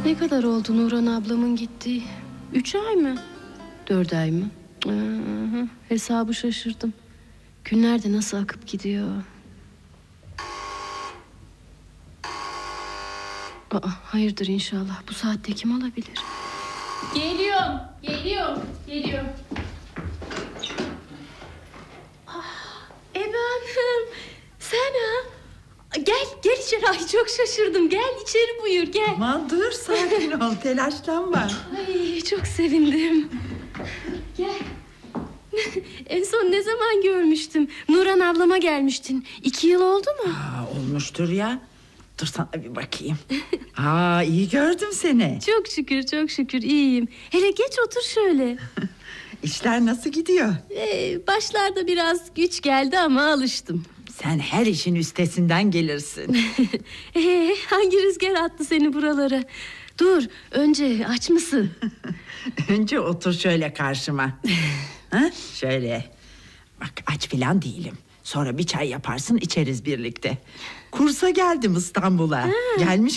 Ne kadar oldu Nurhan ablamın gittiği? 3 ay mı? 4 ay mı? Hesabı şaşırdım. Günler de nasıl akıp gidiyor. Hayırdır inşallah. Bu saatte kim olabilir? Geliyorum. Ebe Hanım, sen ha? Gel içeri. Ay çok şaşırdım. Gel içeri buyur gel. Aman dur, sakin ol, telaşlanma. Ay çok sevindim. Gel. En son ne zaman görmüştüm? Nurhan ablama gelmiştin. 2 yıl oldu mu? Olmuştur ya. Dur sana bir bakayım. İyi gördüm seni. Çok şükür iyiyim. Hele geç otur şöyle. İşler nasıl gidiyor? Başlarda biraz güç geldi ama alıştım. Sen her işin üstesinden gelirsin. Hangi rüzgar attı seni buralara? Dur önce aç mısın? Önce otur şöyle karşıma. Şöyle. Bak aç filan değilim. Sonra bir çay yaparsın içeriz birlikte. Kursa geldim İstanbul'a. Gelmiş